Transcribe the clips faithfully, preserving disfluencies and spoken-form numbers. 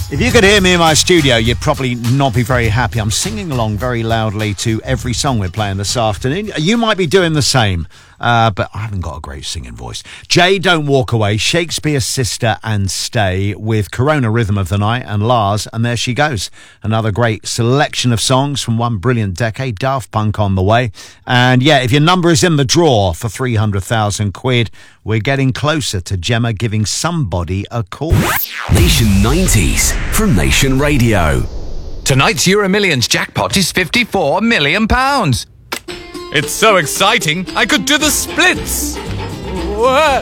If you could hear me in my studio, you'd probably not be very happy. I'm singing along very loudly to every song we're playing this afternoon. You might be doing the same, uh, but I haven't got a great singing voice. Jay, Don't Walk Away, Shakespeare's Sister and Stay with Corona Rhythm of the Night and Lars, and there she goes. Another great selection of songs from one brilliant decade, Daft Punk on the way. And yeah, if your number is in the draw for three hundred thousand quid, we're getting closer to Gemma giving somebody a call. Nation nineties from Nation Radio. Tonight's Euro Millions jackpot is fifty-four million pounds. It's so exciting, I could do the splits. What?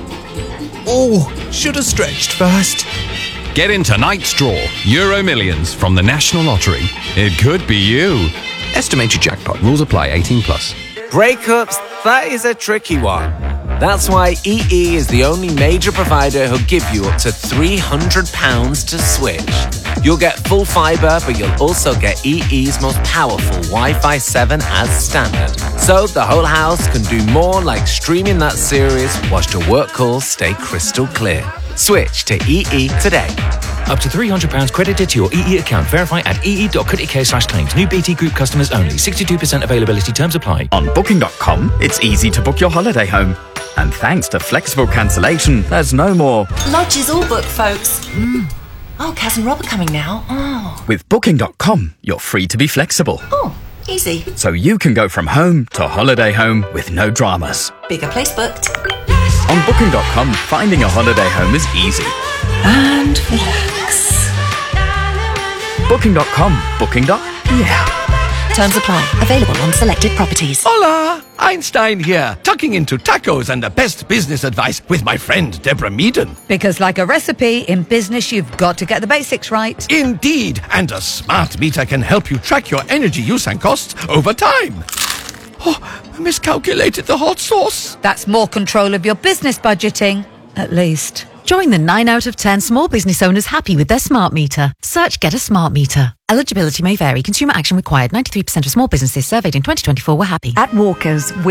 Oh, should have stretched first. Get in tonight's draw, Euro Millions from the National Lottery. It could be you. Estimated jackpot. Rules apply. eighteen plus. Breakups, that is a tricky one. That's why E E is the only major provider who'll give you up to three hundred pounds to switch. You'll get full fibre, but you'll also get E E's most powerful Wi-Fi seven as standard. So the whole house can do more like streaming that series whilst your work calls stay crystal clear. Switch to E E today. Up to three hundred pounds credited to your E E account. Verify at ee.co.uk slash claims. New B T Group customers only. sixty-two percent availability. Terms apply. On booking dot com, it's easy to book your holiday home. And thanks to flexible cancellation, there's no more Lodge is all booked, folks. Mm. Oh, Kaz and Rob are coming now. Oh. With booking dot com, you're free to be flexible. Oh, easy. So you can go from home to holiday home with no dramas. Bigger place booked. On booking dot com, finding a holiday home is easy. And relax. booking dot com. Booking. Yeah. Terms apply. Available on selected properties. Hola! Einstein here, tucking into tacos and the best business advice with my friend Deborah Meaden. Because like a recipe, in business you've got to get the basics right. Indeed, and a smart meter can help you track your energy use and costs over time. Oh, I miscalculated the hot sauce. That's more control of your business budgeting, at least. Join the nine out of ten small business owners happy with their smart meter. Search Get a Smart Meter. Eligibility may vary. Consumer action required. ninety-three percent of small businesses surveyed in twenty twenty-four were happy. At Walkers,